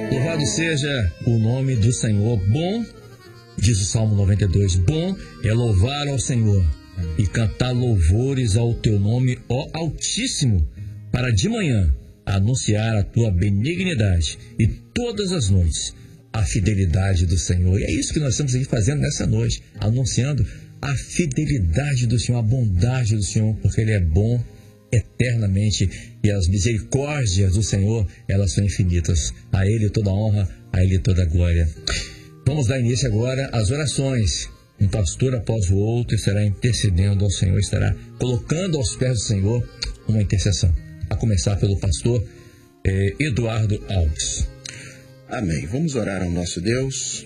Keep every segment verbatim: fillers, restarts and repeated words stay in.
Louvado seja o nome do Senhor. Bom, diz o Salmo noventa e dois, bom é louvar ao Senhor e cantar louvores ao teu nome, ó Altíssimo, para de manhã anunciar a tua benignidade e todas as noites a fidelidade do Senhor. E é isso que nós estamos aqui fazendo nessa noite, anunciando a fidelidade do Senhor, a bondade do Senhor, porque Ele é bom eternamente e as misericórdias do Senhor, elas são infinitas. A Ele toda a honra, a Ele toda a glória. Vamos dar início agora às orações. Um pastor após o outro estará intercedendo ao Senhor, estará colocando aos pés do Senhor uma intercessão. A começar pelo pastor eh, Eduardo Alves. Amém. Vamos orar ao nosso Deus,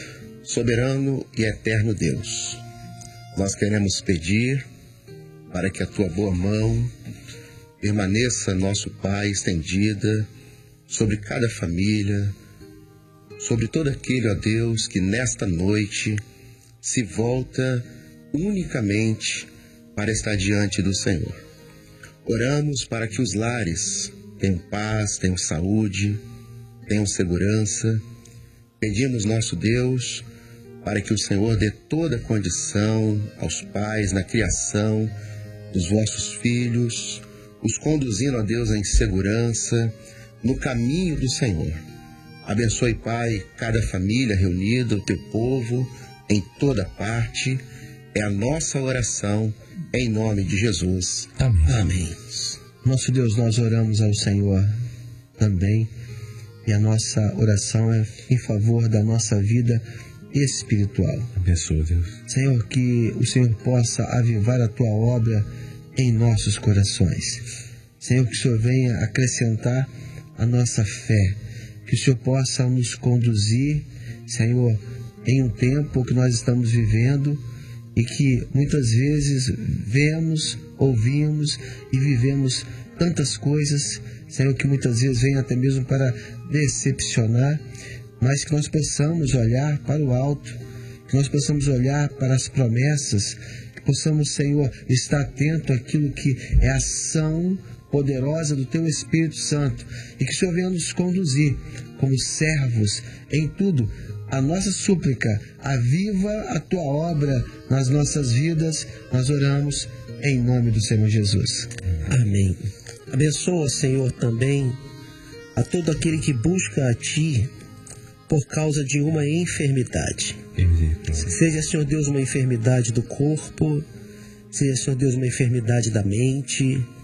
soberano e eterno Deus. Nós queremos pedir para que a tua boa mão permaneça, nosso Pai, estendida sobre cada família, sobre todo aquele, ó Deus, que nesta noite se volta unicamente para estar diante do Senhor. Oramos para que os lares tenham paz, tenham saúde, tenham segurança. Pedimos, nosso Deus, para que o Senhor dê toda a condição aos pais na criação dos vossos filhos, os conduzindo, ó Deus, em segurança, no caminho do Senhor. Abençoe, Pai, cada família reunida, o teu povo, em toda parte. É a nossa oração, em nome de Jesus. Amém. Amém. Nosso Deus, nós oramos ao Senhor também, e a nossa oração é em favor da nossa vida espiritual. Abençoa, Deus. Senhor, que o Senhor possa avivar a tua obra em nossos corações. Senhor, que o Senhor venha acrescentar a nossa fé, que o Senhor possa nos conduzir, Senhor, em um tempo que nós estamos vivendo e que muitas vezes vemos, ouvimos e vivemos tantas coisas, Senhor, que muitas vezes vem até mesmo para decepcionar, mas que nós possamos olhar para o alto, que nós possamos olhar para as promessas, que possamos, Senhor, estar atento àquilo que é a ação poderosa do Teu Espírito Santo, e que o Senhor venha nos conduzir como servos em tudo. A nossa súplica, aviva a Tua obra nas nossas vidas, nós oramos em nome do Senhor Jesus. Amém. Abençoa, Senhor, também a todo aquele que busca a Ti por causa de uma enfermidade. Seja, Senhor Deus, uma enfermidade do corpo, seja, Senhor Deus, uma enfermidade da mente,